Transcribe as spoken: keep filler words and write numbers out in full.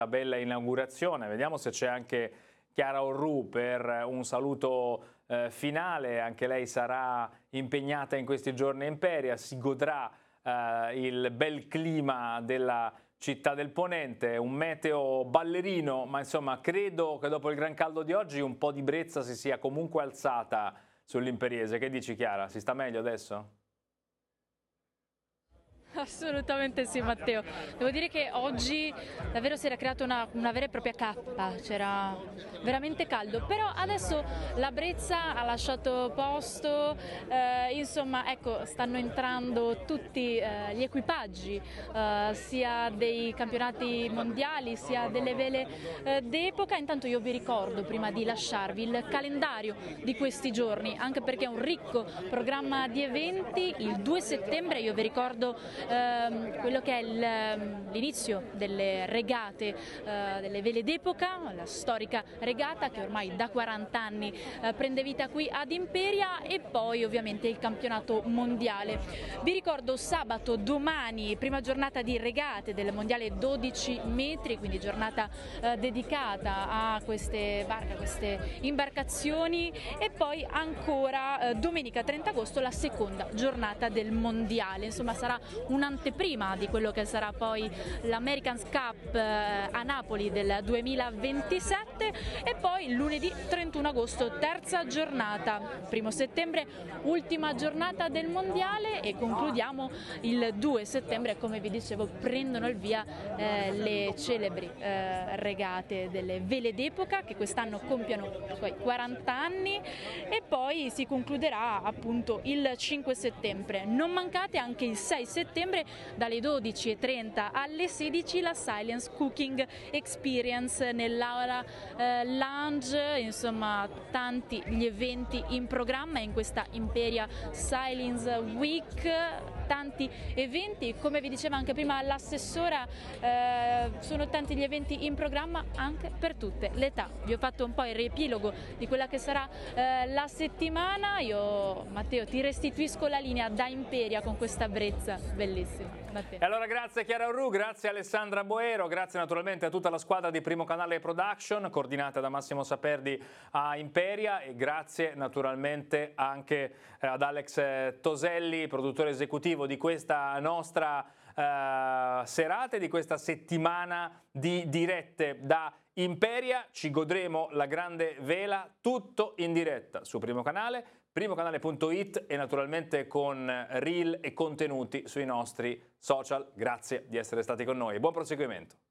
bella inaugurazione, vediamo se c'è anche Chiara Orrù per un saluto eh, finale, anche lei sarà impegnata in questi giorni a Imperia, si godrà eh, il bel clima della città del Ponente, un meteo ballerino, ma insomma credo che dopo il gran caldo di oggi un po' di brezza si sia comunque alzata sull'Imperiese. Che dici, Chiara? Si sta meglio adesso? Assolutamente sì, Matteo. Devo dire che oggi davvero si era creata una, una vera e propria cappa, c'era veramente caldo, però adesso la brezza ha lasciato posto, eh, insomma ecco, stanno entrando tutti eh, gli equipaggi, eh, sia dei campionati mondiali sia delle vele eh, d'epoca. Intanto io vi ricordo, prima di lasciarvi, il calendario di questi giorni, anche perché è un ricco programma di eventi. Il due settembre io vi ricordo Ehm, quello che è l'inizio delle regate, eh, delle vele d'epoca, la storica regata che ormai da quaranta anni eh, prende vita qui ad Imperia, e poi ovviamente il campionato mondiale. Vi ricordo sabato, domani, prima giornata di regate del mondiale dodici metri, quindi giornata eh, dedicata a queste barche, a queste imbarcazioni, e poi ancora eh, domenica trenta agosto la seconda giornata del mondiale. Insomma sarà un'anteprima di quello che sarà poi l'Americans Cup a Napoli del duemilaventisette, e poi lunedì trentuno agosto terza giornata, primo settembre ultima giornata del mondiale, e concludiamo il due settembre. Come vi dicevo, prendono il via eh, le celebri eh, regate delle vele d'epoca che quest'anno compiono i suoi quaranta anni, e poi si concluderà appunto il cinque settembre. Non mancate anche il sei settembre dalle dodici e trenta alle sedici la Silence Cooking Experience nell'aula eh, lounge. Insomma tanti gli eventi in programma in questa Imperia Silence Week, tanti eventi, come vi diceva anche prima l'assessora, eh, sono tanti gli eventi in programma anche per tutte le età. Vi ho fatto un po' il riepilogo di quella che sarà eh, la settimana. Io, Matteo, ti restituisco la linea da Imperia con questa brezza bellissima. Matteo. E allora grazie Chiara Orrù, grazie Alessandra Boero, grazie naturalmente a tutta la squadra di Primo Canale Production, coordinata da Massimo Saperdi a Imperia, e grazie naturalmente anche ad Alex Toselli, produttore esecutivo di questa nostra eh, serata e di questa settimana di dirette da Imperia. Ci godremo la grande vela, tutto in diretta su Primo Canale, primocanale punto it, e naturalmente con reel e contenuti sui nostri social. Grazie di essere stati con noi e buon proseguimento.